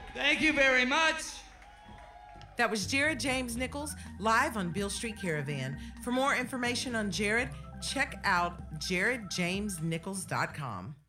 Thank you very much. That was Jared James Nichols live on Beale Street Caravan. For more information on Jared, check out jaredjamesnichols.com.